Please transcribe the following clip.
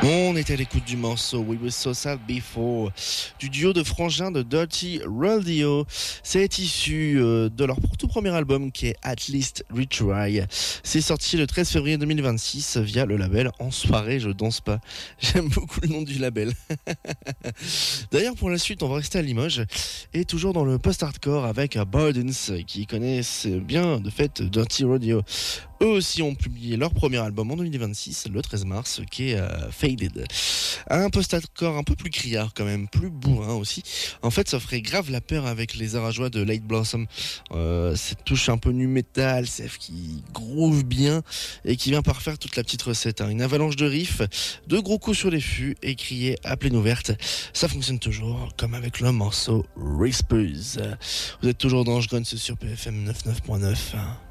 On est à l'écoute du morceau We Were So Sad Before du duo de frangins de Dirty Rodeo. C'est issu de leur tout premier album qui est At Least Retry. C'est sorti le 13 février 2026 via le label En Soirée Je Danse Pas. J'aime beaucoup le nom du label. D'ailleurs, pour la suite, on va rester à Limoges et toujours dans le post-hardcore avec Burdens qui connaissent bien de fait Dirty Rodeo. Eux aussi ont publié leur premier album en 2026, le 13 mars, qui est Faded. Un post-hardcore un peu plus criard quand même, plus bourrin aussi. En fait, ça ferait grave la peur avec les arajois de Late Blossom. Cette touche un peu nu metal, celle qui groove bien et qui vient parfaire toute la petite recette. Une avalanche de riffs, de gros coups sur les fûts et crier à pleine ouverte. Ça fonctionne toujours, comme avec le morceau Whispers. Vous êtes toujours dans Je Gonne sur PFM 99.9.